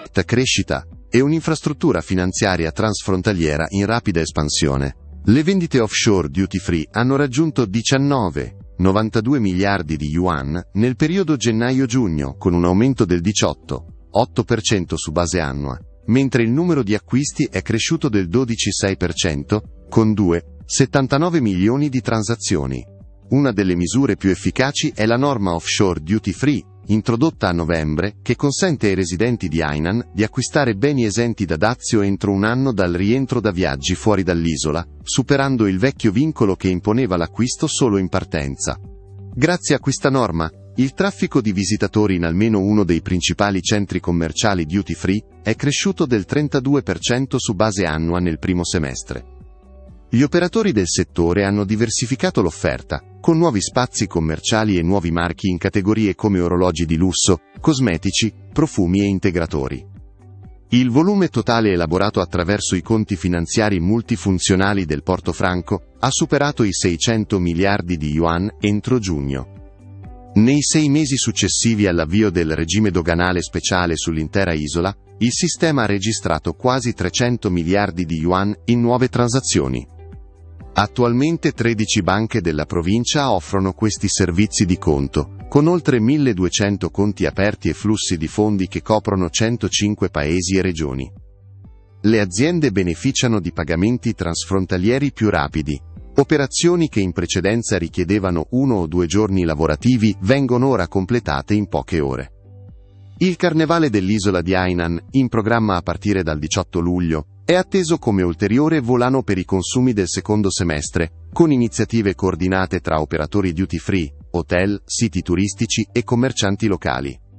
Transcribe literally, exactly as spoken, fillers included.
forte crescita e un'infrastruttura finanziaria transfrontaliera in rapida espansione. Le vendite offshore duty free hanno raggiunto diciannove virgola novantadue miliardi di yuan nel periodo gennaio-giugno, con un aumento del diciotto virgola otto per cento su base annua, mentre il numero di acquisti è cresciuto del dodici virgola sei per cento, con due virgola settantanove milioni di transazioni. Una delle misure più efficaci è la norma offshore duty free, introdotta a novembre, che consente ai residenti di Hainan di acquistare beni esenti da dazio entro un anno dal rientro da viaggi fuori dall'isola, superando il vecchio vincolo che imponeva l'acquisto solo in partenza. Grazie a questa norma, il traffico di visitatori in almeno uno dei principali centri commerciali duty free è cresciuto del trentadue per cento su base annua nel primo semestre. Gli operatori del settore hanno diversificato l'offerta, con nuovi spazi commerciali e nuovi marchi in categorie come orologi di lusso, cosmetici, profumi e integratori. Il volume totale elaborato attraverso i conti finanziari multifunzionali del Porto Franco ha superato i seicento miliardi di yuan entro giugno. Nei sei mesi successivi all'avvio del regime doganale speciale sull'intera isola, il sistema ha registrato quasi trecento miliardi di yuan in nuove transazioni. Attualmente tredici banche della provincia offrono questi servizi di conto, con oltre milleduecento conti aperti e flussi di fondi che coprono centocinque paesi e regioni. Le aziende beneficiano di pagamenti transfrontalieri più rapidi. Operazioni che in precedenza richiedevano uno o due giorni lavorativi vengono ora completate in poche ore. Il Carnevale dell'isola di Hainan, in programma a partire dal diciotto luglio, è atteso come ulteriore volano per i consumi del secondo semestre, con iniziative coordinate tra operatori duty free, hotel, siti turistici e commercianti locali.